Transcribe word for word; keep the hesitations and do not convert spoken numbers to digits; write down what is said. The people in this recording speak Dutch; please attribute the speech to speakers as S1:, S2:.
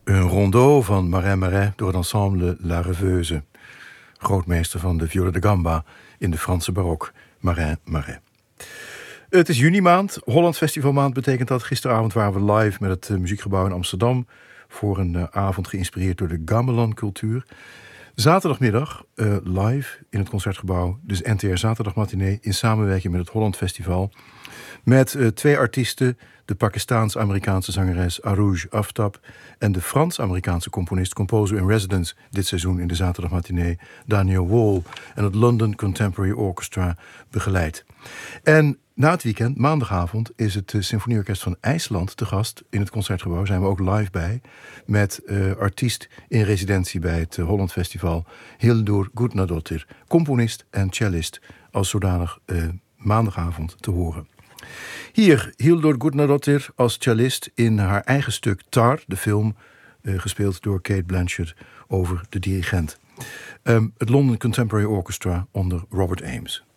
S1: Een rondeau van Marin Marais door het ensemble La Rêveuse. Grootmeester van de viola da gamba in de Franse barok, Marin Marais. Het is juni maand, Holland Festivalmaand betekent dat. Gisteravond waren we live met het uh, Muziekgebouw in Amsterdam voor een uh, avond geïnspireerd door de gamelan-cultuur. Zaterdagmiddag uh, live in het Concertgebouw, dus N T R Zaterdagmatinee in samenwerking met het Holland Festival. Met uh, twee artiesten, de Pakistaans-Amerikaanse zangeres Arooj Aftab en de Frans-Amerikaanse componist, composer in residence dit seizoen in de Zaterdagmatinee, Daniel Wall, en het London Contemporary Orchestra begeleid. En na het weekend, maandagavond, is het uh, Symfonieorkest van IJsland te gast in het Concertgebouw. Zijn we ook live bij met uh, artiest in residentie bij het uh, Holland Festival, Hildur Gudnadottir, componist en cellist, als zodanig uh, maandagavond te horen. Hier Hildur Gudnadottir als cellist in haar eigen stuk Tar, de film, uh, gespeeld door Cate Blanchett over de dirigent. Um, het London Contemporary Orchestra onder Robert Ames.